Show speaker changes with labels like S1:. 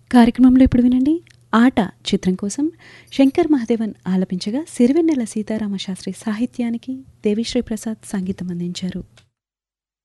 S1: కార్యక్రమంలో ఇప్పుడు వినండి ఆట చిత్రం కోసం శంకర్ మహాదేవన్ ఆలపించగా సిరివెన్నెల సీతారామ శాస్త్రి సాహిత్యానికి దేవిశ్రీ ప్రసాద్ సంగీతం అందించారు.